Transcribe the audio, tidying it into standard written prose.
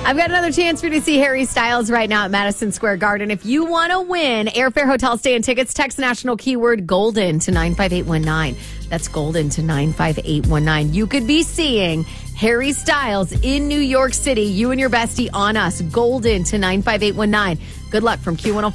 I've got another chance for you to see Harry Styles right now at Madison Square Garden. If you want to win airfare, hotel stay, and tickets, text national keyword GOLDEN to 95819. That's GOLDEN to 95819. You could be seeing Harry Styles in New York City. You and your bestie on us. GOLDEN to 95819. Good luck from Q105.